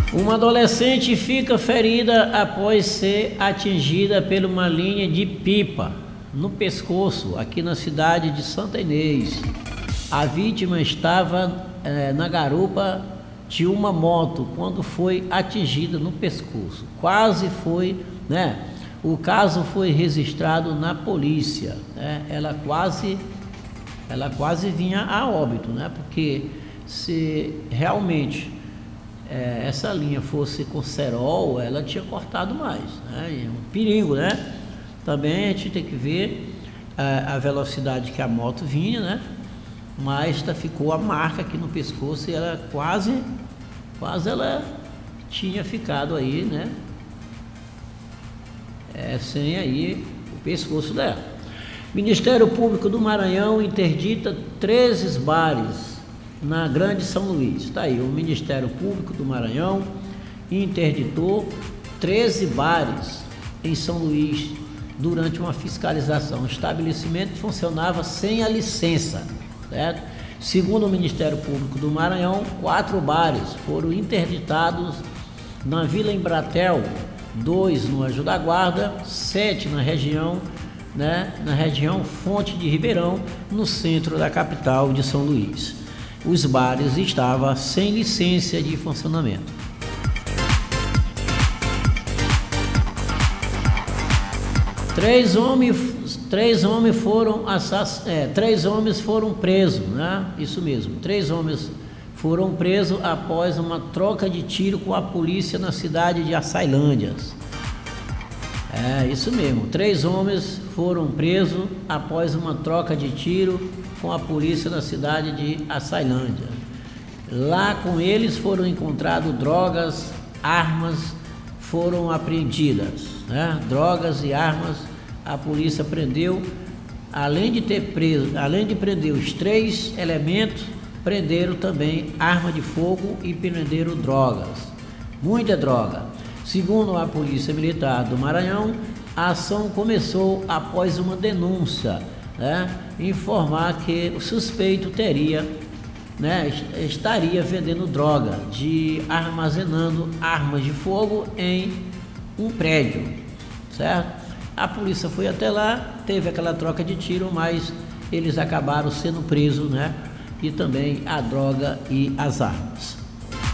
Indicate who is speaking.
Speaker 1: Uma adolescente fica ferida após ser atingida por uma linha de pipa no pescoço, aqui na cidade de Santa Inês. A vítima estava na garupa de uma moto quando foi atingida no pescoço. Quase foi, né? O caso foi registrado na polícia, né? Ela quase vinha a óbito, né? Porque se realmente essa linha fosse com cerol, ela tinha cortado mais, né? É um perigo, né? Também a gente tem que ver a velocidade que a moto vinha, né? Mas ficou a marca aqui no pescoço e ela quase ela tinha ficado aí, né? Sem aí o pescoço dela. Ministério Público do Maranhão interdita 13 bares na Grande São Luís. Está aí, o Ministério Público do Maranhão interditou 13 bares em São Luís durante uma fiscalização. O estabelecimento funcionava sem a licença, certo? Segundo o Ministério Público do Maranhão, 4 bares foram interditados na Vila Embratel, 2 no Anjo da Guarda, 7 na região, né? Na região Fonte de Ribeirão, no centro da capital de São Luís. Os bares estavam sem licença de funcionamento. Três homens foram presos, né? Isso mesmo, 3 homens foram presos após uma troca de tiro com a polícia na cidade de Açailândia. Isso mesmo, 3 homens foram presos após uma troca de tiro com a polícia na cidade de Açailândia. Lá com eles foram encontrados drogas, armas foram apreendidas, né? Drogas e armas a polícia prendeu, além de prender os 3 elementos, prenderam também arma de fogo e prenderam drogas, muita droga. Segundo a Polícia Militar do Maranhão, a ação começou após uma denúncia, né? Informar que o suspeito estaria vendendo droga, armazenando armas de fogo em um prédio, certo? A polícia foi até lá, teve aquela troca de tiro, mas eles acabaram sendo presos, né? E também a droga e as armas.